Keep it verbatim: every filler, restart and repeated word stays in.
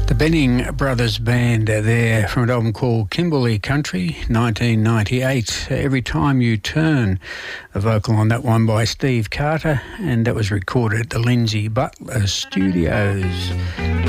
The Benning Brothers Band there from an album called Kimberley Country, nineteen ninety-eight. Every Time You Turn, a vocal on that one by Steve Carter, and that was recorded at the Lindsay Butler Studios.